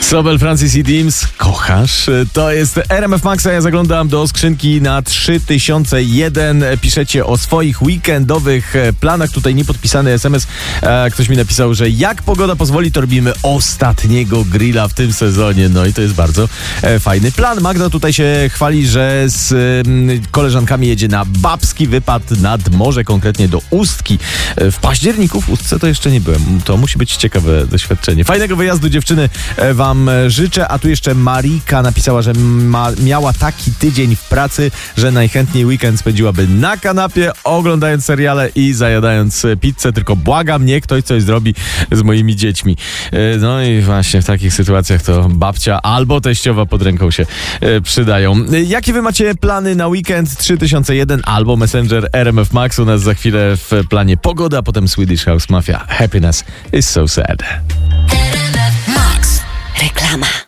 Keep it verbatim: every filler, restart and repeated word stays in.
Sobel, Francis i Dims, kochasz? To jest R M F Max, a ja zaglądam do skrzynki na trzy tysiące jeden. Piszecie o swoich weekendowych planach. Tutaj niepodpisany S M S. Ktoś mi napisał, że jak pogoda pozwoli, to robimy ostatniego grilla w tym sezonie. No i to jest bardzo fajny plan. Magda tutaj się chwali, że z koleżankami jedzie na babski wypad nad morze, konkretnie do Ustki. W październiku w Ustce to jeszcze nie byłem. To musi być ciekawe doświadczenie. Fajnego wyjazdu, dziewczyny, wam życzę. A tu jeszcze Marika napisała, że ma, miała taki tydzień w pracy, że najchętniej weekend spędziłaby na kanapie, oglądając seriale i zajadając pizzę. Tylko błagam, niech ktoś coś zrobi z moimi dziećmi. No i właśnie w takich sytuacjach to babcia albo teściowa pod ręką się przydają. Jakie wy macie plany na weekend? trzy tysiące jeden albo Messenger R M F Max. U nas za chwilę w planie pogoda, potem Swedish House Mafia. Happiness is so sad. Reklama.